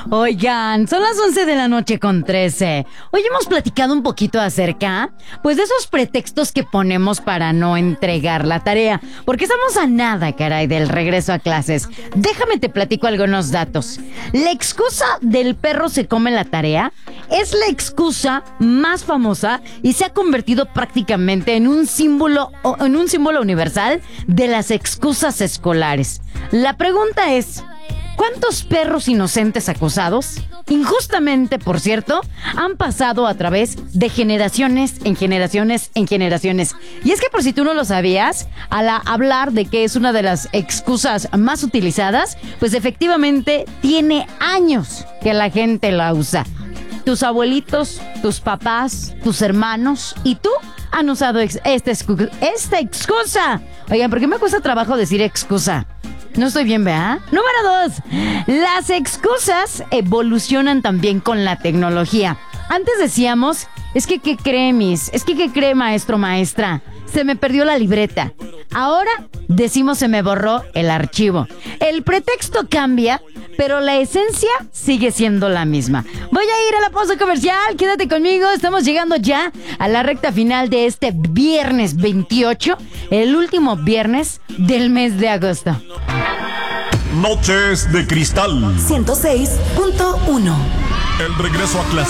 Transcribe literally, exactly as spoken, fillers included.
Oigan, son las once de la noche con trece. Hoy hemos platicado un poquito acerca, pues, de esos pretextos que ponemos para no entregar la tarea. Porque estamos a nada, caray, del regreso a clases. Déjame te platico algunos datos. La excusa del perro se come la tarea es la excusa más famosa y se ha convertido prácticamente en un símbolo, en un símbolo universal de las excusas escolares. La pregunta es: ¿cuántos perros inocentes acusados, injustamente por cierto, han pasado a través de generaciones en generaciones en generaciones? Y es que, por si tú no lo sabías, al hablar de que es una de las excusas más utilizadas, pues efectivamente tiene años que la gente la usa. Tus abuelitos, tus papás, tus hermanos y tú han usado ex- esta, excu- esta excusa. Oigan, ¿por qué me cuesta trabajo decir excusa? No estoy bien, ¿verdad? Número dos. Las excusas evolucionan también con la tecnología. Antes decíamos, es que ¿qué cree, mis? Es que ¿qué cree, maestro, maestra? Se me perdió la libreta. Ahora decimos se me borró el archivo. El pretexto cambia, pero la esencia sigue siendo la misma. Voy a ir a la pausa comercial, quédate conmigo, estamos llegando ya a la recta final de este viernes veintiocho, el último viernes del mes de agosto. Noches de Cristal. ciento seis punto uno. El regreso a clase.